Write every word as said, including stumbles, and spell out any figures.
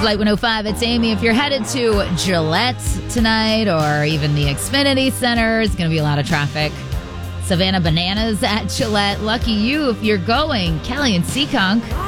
Flight one oh five, it's Amy. If you're headed to Gillette tonight or even the Xfinity Center, it's going to be a lot of traffic. Savannah Bananas at Gillette. Lucky you if you're going. Kelly and Seekonk.